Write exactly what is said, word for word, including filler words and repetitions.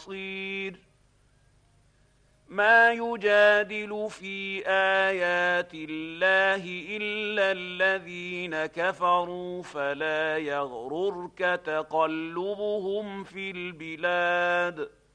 بصير ما يجادل في آيات الله إلا الذين كفروا فلا يغررك تقلبهم في البلاد